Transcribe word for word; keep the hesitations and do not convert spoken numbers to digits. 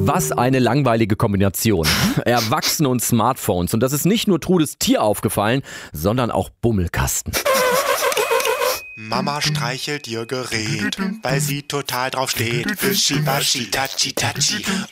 Was eine langweilige Kombination. Erwachsene und Smartphones. Und das ist nicht nur Trudes Tier aufgefallen, sondern auch Bummelkasten. Mama streichelt ihr Gerät, weil sie total drauf steht. Fischi, Baschi, Tachi, Tachi.